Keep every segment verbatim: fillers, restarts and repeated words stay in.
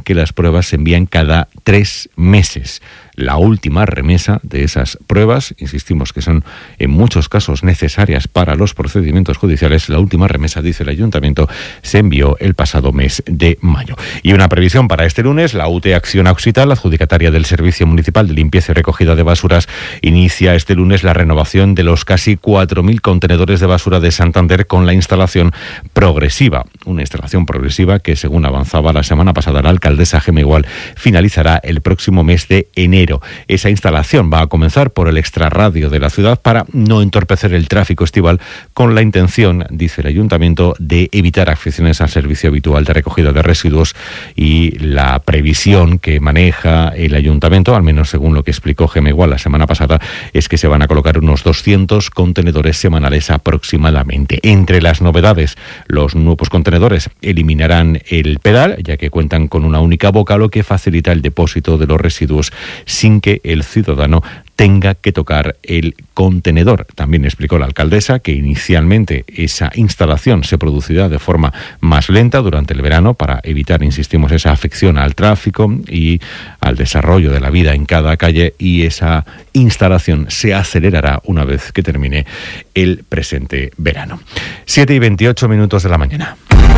que las pruebas se envían cada tres meses. La última remesa de esas pruebas, insistimos que son en muchos casos necesarias para los procedimientos judiciales, la última remesa, dice el Ayuntamiento, se envió el pasado mes de mayo. Y una previsión para este lunes: la U T E Acciona Occital, adjudicataria del Servicio Municipal de Limpieza y Recogida de Basuras, inicia este lunes la renovación de los casi cuatro mil contenedores de basura de Santander con la instalación progresiva. Una instalación progresiva que, según avanzaba la semana pasada la alcaldesa Gema Igual, finalizará el próximo mes de enero. Esa instalación va a comenzar por el extrarradio de la ciudad para no entorpecer el tráfico estival, con la intención, dice el Ayuntamiento, de evitar afecciones al servicio habitual de recogida de residuos. Y la previsión que maneja el Ayuntamiento, al menos según lo que explicó Gema Igual la semana pasada, es que se van a colocar unos doscientos contenedores semanales aproximadamente. Entre las novedades, los nuevos contenedores eliminarán el pedal, ya que cuentan con una única boca, lo que facilita el depósito de los residuos sin que el ciudadano tenga que tocar el contenedor. También explicó la alcaldesa que inicialmente esa instalación se producirá de forma más lenta durante el verano para evitar, insistimos, esa afección al tráfico y al desarrollo de la vida en cada calle, y esa instalación se acelerará una vez que termine el presente verano. siete y veintiocho minutos de la mañana.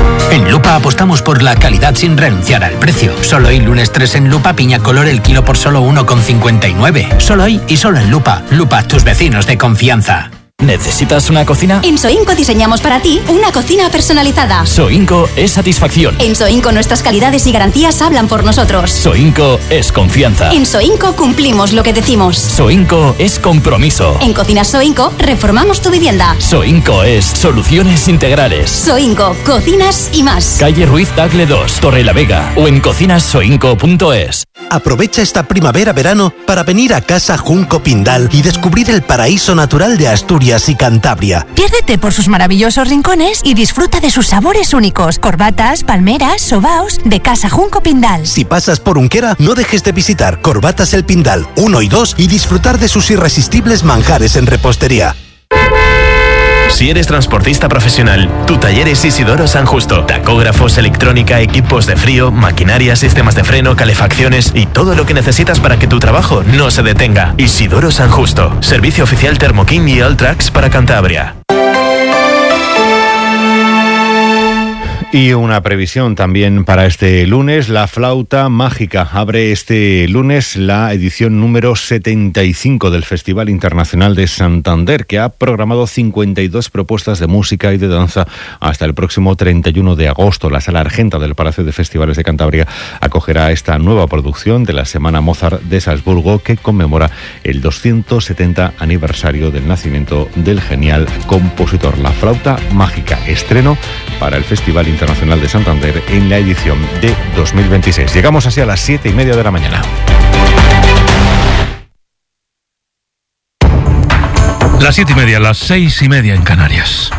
En Lupa apostamos por la calidad sin renunciar al precio. Solo hoy, lunes tres, en Lupa, piña color el kilo por solo uno con cincuenta y nueve. Solo hoy y solo en Lupa. Lupa, tus vecinos de confianza. ¿Necesitas una cocina? En Soinco diseñamos para ti una cocina personalizada. Soinco es satisfacción. En Soinco nuestras calidades y garantías hablan por nosotros. Soinco es confianza. En Soinco cumplimos lo que decimos. Soinco es compromiso. En Cocinas Soinco reformamos tu vivienda. Soinco es soluciones integrales. Soinco, cocinas y más. Calle Ruiz Tagle dos, Torrelavega, o en cocinas soinco punto es. Aprovecha esta primavera-verano para venir a Casa Junco Pindal y descubrir el paraíso natural de Asturias y Cantabria. Piérdete por sus maravillosos rincones y disfruta de sus sabores únicos. Corbatas, palmeras, sobaos de Casa Junco Pindal. Si pasas por Unquera, no dejes de visitar Corbatas El Pindal uno y dos y disfrutar de sus irresistibles manjares en repostería. Si eres transportista profesional, tu taller es Isidoro San Justo. Tacógrafos, electrónica, equipos de frío, maquinaria, sistemas de freno, calefacciones y todo lo que necesitas para que tu trabajo no se detenga. Isidoro San Justo. Servicio oficial Thermokin y Alltrax para Cantabria. Y una previsión también para este lunes: la flauta mágica abre este lunes la edición número setenta y cinco del Festival Internacional de Santander, que ha programado cincuenta y dos propuestas de música y de danza hasta el próximo treinta y uno de agosto. La Sala Argenta del Palacio de Festivales de Cantabria acogerá esta nueva producción de la Semana Mozart de Salzburgo, que conmemora el doscientos setenta aniversario del nacimiento del genial compositor. La flauta mágica, estreno para el Festival Internacional Internacional de Santander en la edición de dos mil veintiséis. Llegamos así a las siete y media de la mañana. Las siete y media, las seis y media en Canarias.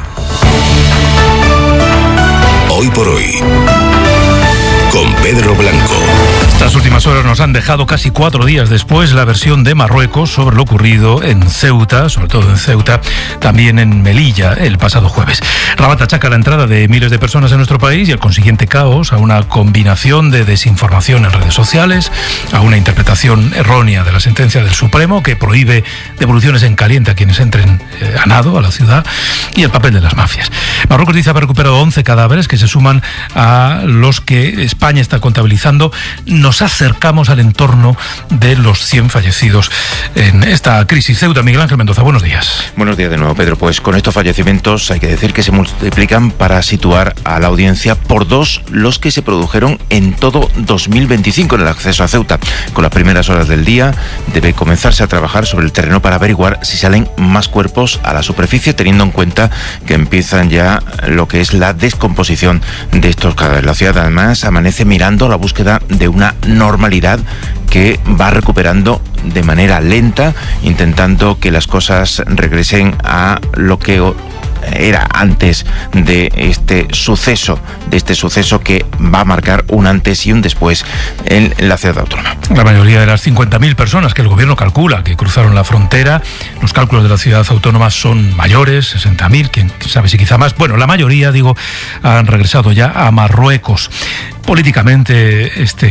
Hoy por hoy, con Pedro Blanco. Estas últimas horas nos han dejado casi cuatro días después la versión de Marruecos sobre lo ocurrido en Ceuta, sobre todo en Ceuta, también en Melilla el pasado jueves. Rabat achaca la entrada de miles de personas en nuestro país y el consiguiente caos a una combinación de desinformación en redes sociales, a una interpretación errónea de la sentencia del Supremo que prohíbe devoluciones en caliente a quienes entren eh, a nado a la ciudad, y el papel de las mafias. Marruecos dice haber recuperado once cadáveres que se suman a los que España está contabilizando. Nos acercamos al entorno de los cien fallecidos en esta crisis. Ceuta, Miguel Ángel Mendoza, buenos días. Buenos días de nuevo, Pedro. Pues con estos fallecimientos hay que decir que se multiplican, para situar a la audiencia, por dos los que se produjeron en todo dos mil veinticinco en el acceso a Ceuta. Con las primeras horas del día debe comenzarse a trabajar sobre el terreno para averiguar si salen más cuerpos a la superficie, teniendo en cuenta que empiezan ya lo que es la descomposición de estos cadáveres. La ciudad además amanece mirando la búsqueda de una normalidad que va recuperando de manera lenta, intentando que las cosas regresen a lo que era antes de este suceso, de este suceso que va a marcar un antes y un después en la ciudad autónoma. La mayoría de las cincuenta mil personas que el gobierno calcula que cruzaron la frontera, los cálculos de la ciudad autónoma son mayores, sesenta mil, quién sabe si quizá más. Bueno, la mayoría, digo, han regresado ya a Marruecos. Políticamente, este